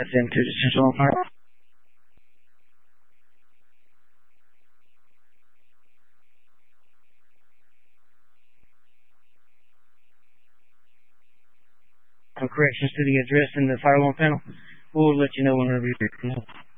SM2 to Central on fire. Corrections to the address in the fire alarm panel. We'll let you know whenever you're